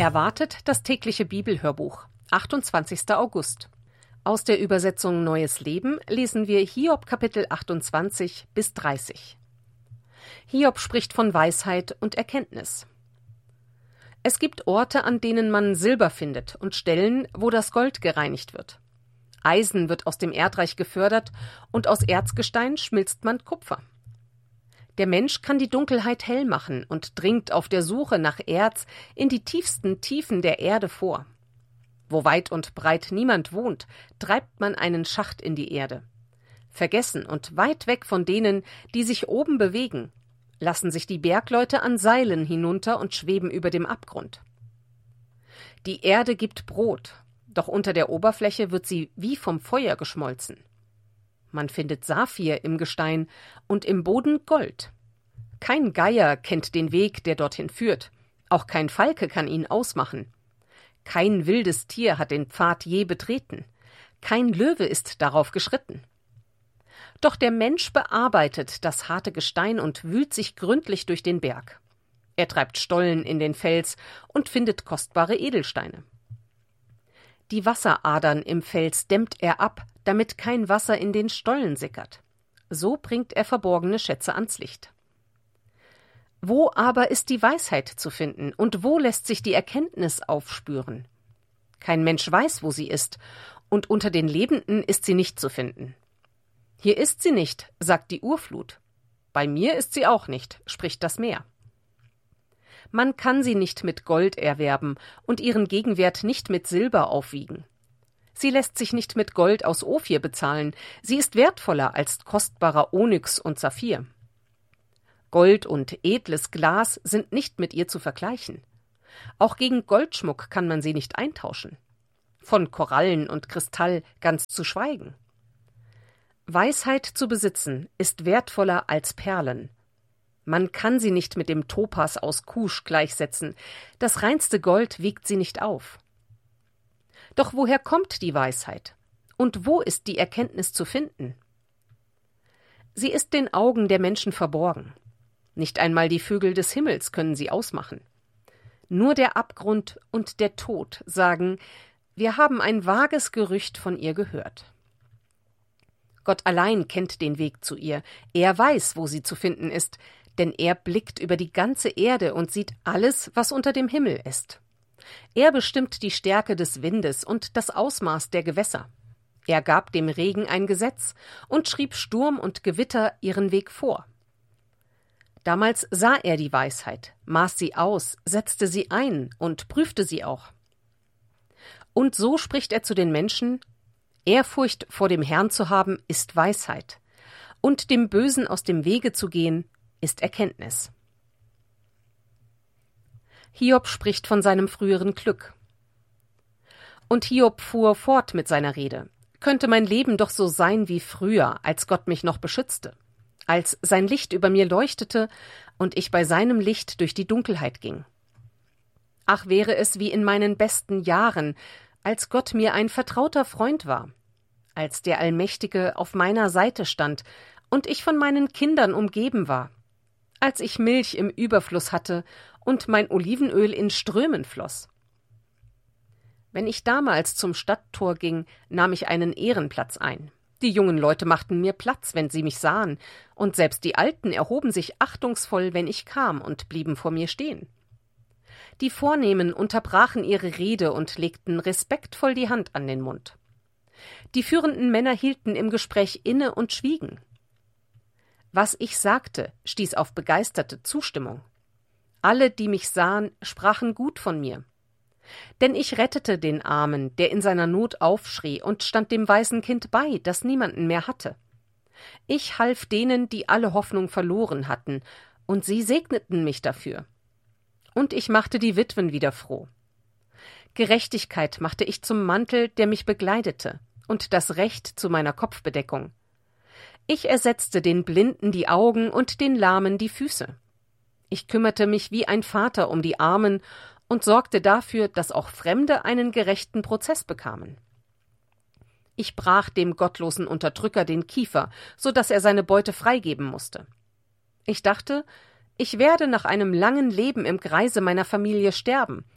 Erwartet das tägliche Bibelhörbuch, 28. August. Aus der Übersetzung Neues Leben lesen wir Hiob Kapitel 28 bis 30. Hiob spricht von Weisheit und Erkenntnis. Es gibt Orte, an denen man Silber findet, und Stellen, wo das Gold gereinigt wird. Eisen wird aus dem Erdreich gefördert, und aus Erzgestein schmilzt man Kupfer. Der Mensch kann die Dunkelheit hell machen und dringt auf der Suche nach Erz in die tiefsten Tiefen der Erde vor. Wo weit und breit niemand wohnt, treibt man einen Schacht in die Erde. Vergessen und weit weg von denen, die sich oben bewegen, lassen sich die Bergleute an Seilen hinunter und schweben über dem Abgrund. Die Erde gibt Brot, doch unter der Oberfläche wird sie wie vom Feuer geschmolzen. Man findet Saphir im Gestein und im Boden Gold. Kein Geier kennt den Weg, der dorthin führt. Auch kein Falke kann ihn ausmachen. Kein wildes Tier hat den Pfad je betreten. Kein Löwe ist darauf geschritten. Doch der Mensch bearbeitet das harte Gestein und wühlt sich gründlich durch den Berg. Er treibt Stollen in den Fels und findet kostbare Edelsteine. Die Wasseradern im Fels dämmt er ab, damit kein Wasser in den Stollen sickert. So bringt er verborgene Schätze ans Licht. Wo aber ist die Weisheit zu finden, und wo lässt sich die Erkenntnis aufspüren? Kein Mensch weiß, wo sie ist, und unter den Lebenden ist sie nicht zu finden. Hier ist sie nicht, sagt die Urflut. Bei mir ist sie auch nicht, spricht das Meer. Man kann sie nicht mit Gold erwerben und ihren Gegenwert nicht mit Silber aufwiegen. Sie lässt sich nicht mit Gold aus Ophir bezahlen, sie ist wertvoller als kostbarer Onyx und Saphir. Gold und edles Glas sind nicht mit ihr zu vergleichen. Auch gegen Goldschmuck kann man sie nicht eintauschen. Von Korallen und Kristall ganz zu schweigen. Weisheit zu besitzen ist wertvoller als Perlen. Man kann sie nicht mit dem Topas aus Kusch gleichsetzen, das reinste Gold wiegt sie nicht auf. Doch woher kommt die Weisheit? Und wo ist die Erkenntnis zu finden? Sie ist den Augen der Menschen verborgen. Nicht einmal die Vögel des Himmels können sie ausmachen. Nur der Abgrund und der Tod sagen, wir haben ein vages Gerücht von ihr gehört. Gott allein kennt den Weg zu ihr, er weiß, wo sie zu finden ist, denn er blickt über die ganze Erde und sieht alles, was unter dem Himmel ist. Er bestimmt die Stärke des Windes und das Ausmaß der Gewässer. Er gab dem Regen ein Gesetz und schrieb Sturm und Gewitter ihren Weg vor. Damals sah er die Weisheit, maß sie aus, setzte sie ein und prüfte sie auch. Und so spricht er zu den Menschen: Ehrfurcht vor dem Herrn zu haben, ist Weisheit, und dem Bösen aus dem Wege zu gehen, ist Erkenntnis. Hiob spricht von seinem früheren Glück. Und Hiob fuhr fort mit seiner Rede. Könnte mein Leben doch so sein wie früher, als Gott mich noch beschützte, als sein Licht über mir leuchtete und ich bei seinem Licht durch die Dunkelheit ging. Ach, wäre es wie in meinen besten Jahren, als Gott mir ein vertrauter Freund war, als der Allmächtige auf meiner Seite stand und ich von meinen Kindern umgeben war, als ich Milch im Überfluss hatte und mein Olivenöl in Strömen floss. Wenn ich damals zum Stadttor ging, nahm ich einen Ehrenplatz ein. Die jungen Leute machten mir Platz, wenn sie mich sahen, und selbst die Alten erhoben sich achtungsvoll, wenn ich kam, und blieben vor mir stehen. Die Vornehmen unterbrachen ihre Rede und legten respektvoll die Hand an den Mund. Die führenden Männer hielten im Gespräch inne und schwiegen. Was ich sagte, stieß auf begeisterte Zustimmung. Alle, die mich sahen, sprachen gut von mir. Denn ich rettete den Armen, der in seiner Not aufschrie, und stand dem weißen Kind bei, das niemanden mehr hatte. Ich half denen, die alle Hoffnung verloren hatten, und sie segneten mich dafür. Und ich machte die Witwen wieder froh. Gerechtigkeit machte ich zum Mantel, der mich bekleidete, und das Recht zu meiner Kopfbedeckung. Ich ersetzte den Blinden die Augen und den Lahmen die Füße. Ich kümmerte mich wie ein Vater um die Armen und sorgte dafür, dass auch Fremde einen gerechten Prozess bekamen. Ich brach dem gottlosen Unterdrücker den Kiefer, so dass er seine Beute freigeben musste. Ich dachte, ich werde nach einem langen Leben im Kreise meiner Familie sterben,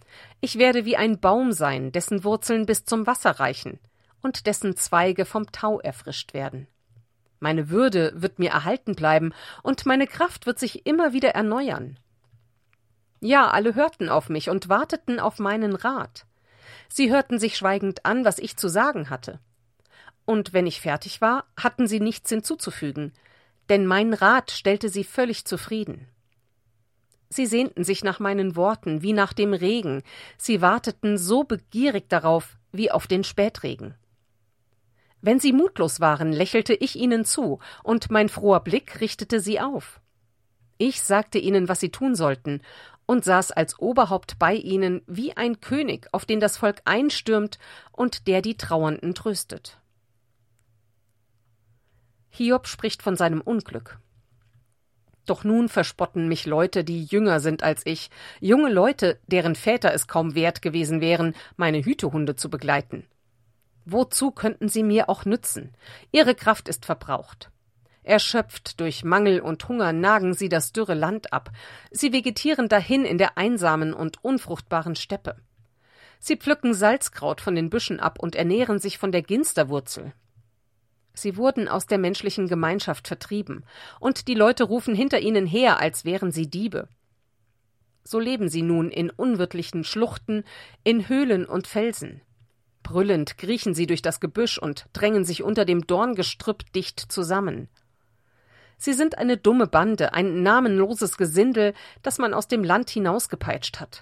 Ich werde wie ein Baum sein, dessen Wurzeln bis zum Wasser reichen und dessen Zweige vom Tau erfrischt werden. Meine Würde wird mir erhalten bleiben und meine Kraft wird sich immer wieder erneuern. Ja, alle hörten auf mich und warteten auf meinen Rat. Sie hörten sich schweigend an, was ich zu sagen hatte. Und wenn ich fertig war, hatten sie nichts hinzuzufügen, denn mein Rat stellte sie völlig zufrieden. Sie sehnten sich nach meinen Worten wie nach dem Regen, sie warteten so begierig darauf wie auf den Spätregen. Wenn sie mutlos waren, lächelte ich ihnen zu, und mein froher Blick richtete sie auf. Ich sagte ihnen, was sie tun sollten, und saß als Oberhaupt bei ihnen wie ein König, auf den das Volk einstürmt und der die Trauernden tröstet. Hiob spricht von seinem Unglück. Doch nun verspotten mich Leute, die jünger sind als ich, junge Leute, deren Väter es kaum wert gewesen wären, meine Hütehunde zu begleiten. Wozu könnten sie mir auch nützen? Ihre Kraft ist verbraucht. Erschöpft durch Mangel und Hunger nagen sie das dürre Land ab. Sie vegetieren dahin in der einsamen und unfruchtbaren Steppe. Sie pflücken Salzkraut von den Büschen ab und ernähren sich von der Ginsterwurzel. Sie wurden aus der menschlichen Gemeinschaft vertrieben, und die Leute rufen hinter ihnen her, als wären sie Diebe. So leben sie nun in unwirtlichen Schluchten, in Höhlen und Felsen. Brüllend kriechen sie durch das Gebüsch und drängen sich unter dem Dorngestrüpp dicht zusammen. Sie sind eine dumme Bande, ein namenloses Gesindel, das man aus dem Land hinausgepeitscht hat.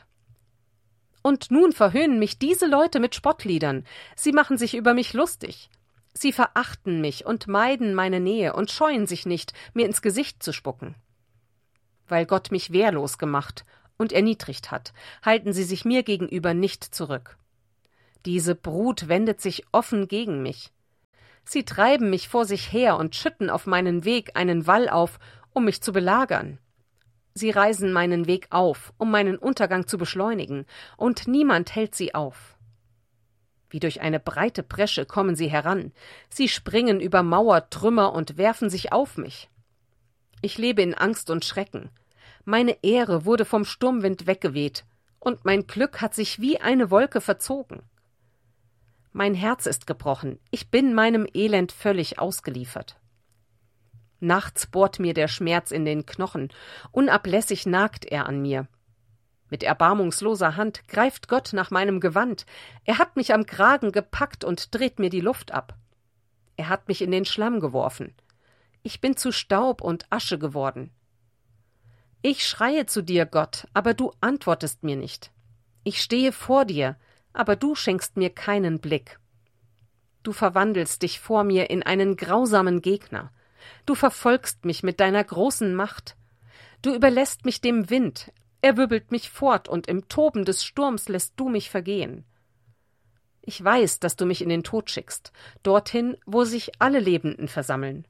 Und nun verhöhnen mich diese Leute mit Spottliedern. Sie machen sich über mich lustig. Sie verachten mich und meiden meine Nähe und scheuen sich nicht, mir ins Gesicht zu spucken. Weil Gott mich wehrlos gemacht und erniedrigt hat, halten sie sich mir gegenüber nicht zurück. Diese Brut wendet sich offen gegen mich. Sie treiben mich vor sich her und schütten auf meinen Weg einen Wall auf, um mich zu belagern. Sie reißen meinen Weg auf, um meinen Untergang zu beschleunigen, und niemand hält sie auf. Wie durch eine breite Bresche kommen sie heran. Sie springen über Mauer, Trümmer und werfen sich auf mich. Ich lebe in Angst und Schrecken. Meine Ehre wurde vom Sturmwind weggeweht, und mein Glück hat sich wie eine Wolke verzogen. Mein Herz ist gebrochen, ich bin meinem Elend völlig ausgeliefert. Nachts bohrt mir der Schmerz in den Knochen, unablässig nagt er an mir. Mit erbarmungsloser Hand greift Gott nach meinem Gewand. Er hat mich am Kragen gepackt und dreht mir die Luft ab. Er hat mich in den Schlamm geworfen. Ich bin zu Staub und Asche geworden. Ich schreie zu dir, Gott, aber du antwortest mir nicht. Ich stehe vor dir, aber du schenkst mir keinen Blick. Du verwandelst dich vor mir in einen grausamen Gegner. Du verfolgst mich mit deiner großen Macht. Du überlässt mich dem Wind. Er wirbelt mich fort, und im Toben des Sturms lässt du mich vergehen. Ich weiß, dass du mich in den Tod schickst, dorthin, wo sich alle Lebenden versammeln.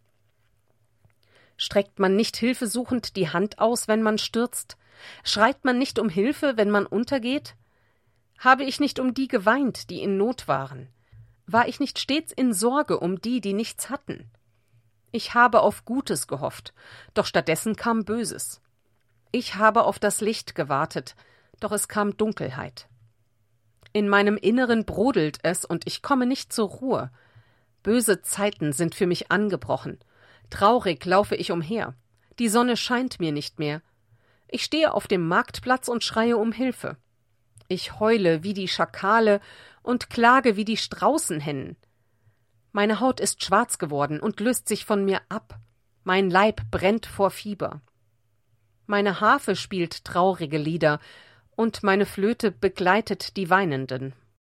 Streckt man nicht hilfesuchend die Hand aus, wenn man stürzt? Schreit man nicht um Hilfe, wenn man untergeht? Habe ich nicht um die geweint, die in Not waren? War ich nicht stets in Sorge um die, die nichts hatten? Ich habe auf Gutes gehofft, doch stattdessen kam Böses. Ich habe auf das Licht gewartet, doch es kam Dunkelheit. In meinem Inneren brodelt es, und ich komme nicht zur Ruhe. Böse Zeiten sind für mich angebrochen. Traurig laufe ich umher. Die Sonne scheint mir nicht mehr. Ich stehe auf dem Marktplatz und schreie um Hilfe. Ich heule wie die Schakale und klage wie die Straußenhennen. Meine Haut ist schwarz geworden und löst sich von mir ab. Mein Leib brennt vor Fieber. Meine Harfe spielt traurige Lieder, und meine Flöte begleitet die Weinenden.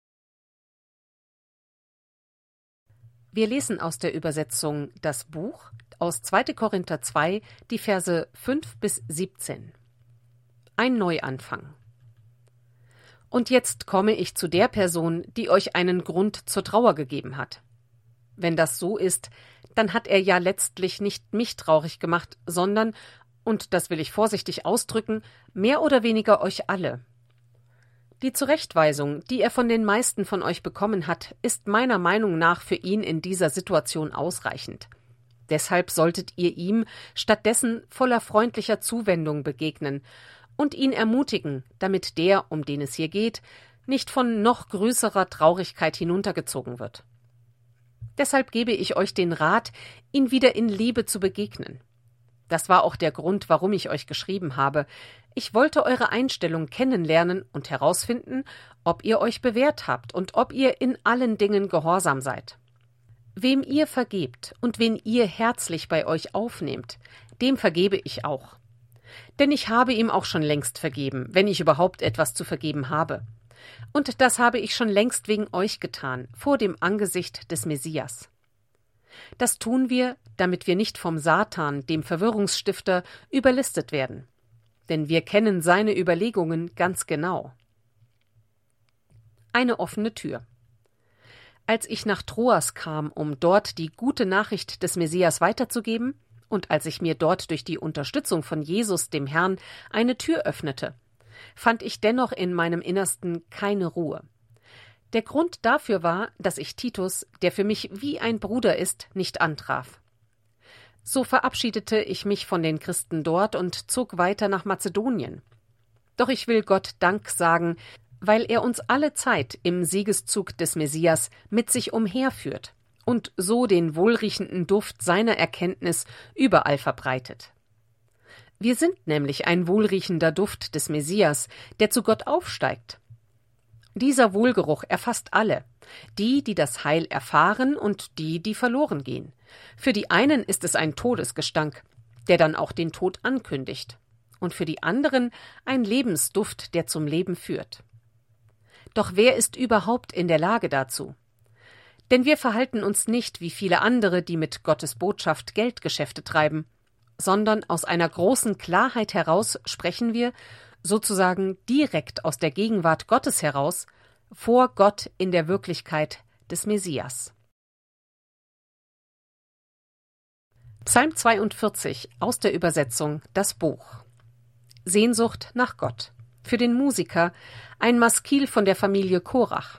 Wir lesen aus der Übersetzung Das Buch aus 2. Korinther 2, die Verse 5 bis 17. Ein Neuanfang. Und jetzt komme ich zu der Person, die euch einen Grund zur Trauer gegeben hat. Wenn das so ist, dann hat er ja letztlich nicht mich traurig gemacht, sondern, und das will ich vorsichtig ausdrücken, mehr oder weniger euch alle. Die Zurechtweisung, die er von den meisten von euch bekommen hat, ist meiner Meinung nach für ihn in dieser Situation ausreichend. Deshalb solltet ihr ihm stattdessen voller freundlicher Zuwendung begegnen und ihn ermutigen, damit der, um den es hier geht, nicht von noch größerer Traurigkeit hinuntergezogen wird. Deshalb gebe ich euch den Rat, ihn wieder in Liebe zu begegnen. Das war auch der Grund, warum ich euch geschrieben habe. Ich wollte eure Einstellung kennenlernen und herausfinden, ob ihr euch bewährt habt und ob ihr in allen Dingen gehorsam seid. Wem ihr vergebt und wen ihr herzlich bei euch aufnehmt, dem vergebe ich auch. Denn ich habe ihm auch schon längst vergeben, wenn ich überhaupt etwas zu vergeben habe. Und das habe ich schon längst wegen euch getan, vor dem Angesicht des Messias. Das tun wir, damit wir nicht vom Satan, dem Verwirrungsstifter, überlistet werden. Denn wir kennen seine Überlegungen ganz genau. Eine offene Tür. Als ich nach Troas kam, um dort die gute Nachricht des Messias weiterzugeben, und als ich mir dort durch die Unterstützung von Jesus, dem Herrn, eine Tür öffnete, fand ich dennoch in meinem Innersten keine Ruhe. Der Grund dafür war, dass ich Titus, der für mich wie ein Bruder ist, nicht antraf. So verabschiedete ich mich von den Christen dort und zog weiter nach Mazedonien. Doch ich will Gott Dank sagen, weil er uns alle Zeit im Siegeszug des Messias mit sich umherführt und so den wohlriechenden Duft seiner Erkenntnis überall verbreitet. Wir sind nämlich ein wohlriechender Duft des Messias, der zu Gott aufsteigt. Dieser Wohlgeruch erfasst alle, die das Heil erfahren und die verloren gehen. Für die einen ist es ein Todesgestank, der dann auch den Tod ankündigt, und für die anderen ein Lebensduft, der zum Leben führt. Doch wer ist überhaupt in der Lage dazu? Denn wir verhalten uns nicht wie viele andere, die mit Gottes Botschaft Geldgeschäfte treiben, sondern aus einer großen Klarheit heraus sprechen wir, sozusagen direkt aus der Gegenwart Gottes heraus, vor Gott in der Wirklichkeit des Messias. Psalm 42 aus der Übersetzung Das Buch. Sehnsucht nach Gott. Für den Musiker ein Maskil von der Familie Korach.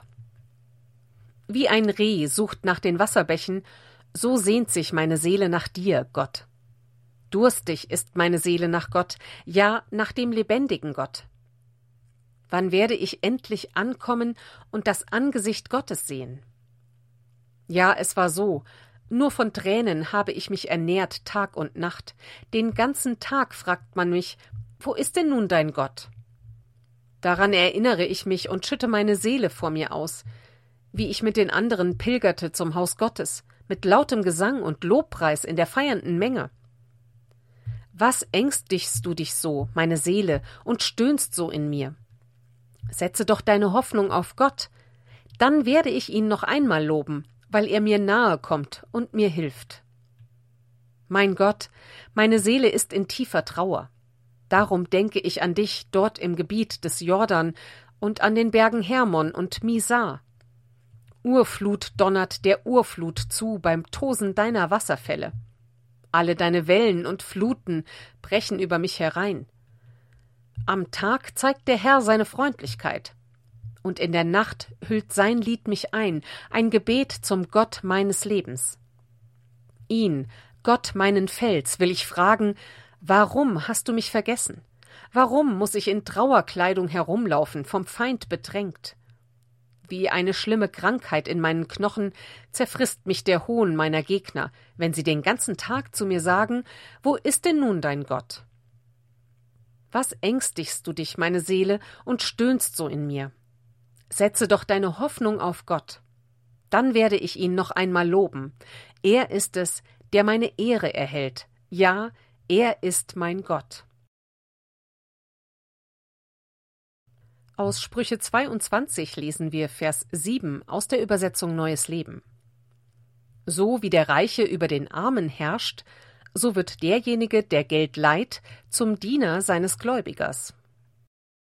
Wie ein Reh sucht nach den Wasserbächen, so sehnt sich meine Seele nach dir, Gott. Durstig ist meine Seele nach Gott, ja, nach dem lebendigen Gott. Wann werde ich endlich ankommen und das Angesicht Gottes sehen? Ja, es war so, nur von Tränen habe ich mich ernährt Tag und Nacht. Den ganzen Tag fragt man mich, wo ist denn nun dein Gott? Daran erinnere ich mich und schütte meine Seele vor mir aus, wie ich mit den anderen pilgerte zum Haus Gottes, mit lautem Gesang und Lobpreis in der feiernden Menge. Was ängstigst du dich so, meine Seele, und stöhnst so in mir? Setze doch deine Hoffnung auf Gott, dann werde ich ihn noch einmal loben, weil er mir nahe kommt und mir hilft. Mein Gott, meine Seele ist in tiefer Trauer. Darum denke ich an dich dort im Gebiet des Jordan und an den Bergen Hermon und Misar. Urflut donnert der Urflut zu beim Tosen deiner Wasserfälle. Alle deine Wellen und Fluten brechen über mich herein. Am Tag zeigt der Herr seine Freundlichkeit, und in der Nacht hüllt sein Lied mich ein Gebet zum Gott meines Lebens. Ihn, Gott meinen Fels, will ich fragen, warum hast du mich vergessen? Warum muss ich in Trauerkleidung herumlaufen, vom Feind bedrängt? Wie eine schlimme Krankheit in meinen Knochen zerfrisst mich der Hohn meiner Gegner, wenn sie den ganzen Tag zu mir sagen, wo ist denn nun dein Gott? Was ängstigst du dich, meine Seele, und stöhnst so in mir? Setze doch deine Hoffnung auf Gott. Dann werde ich ihn noch einmal loben. Er ist es, der meine Ehre erhält. Ja, er ist mein Gott. Aus Sprüche 22 lesen wir Vers 7 aus der Übersetzung Neues Leben. So wie der Reiche über den Armen herrscht, so wird derjenige, der Geld leiht, zum Diener seines Gläubigers.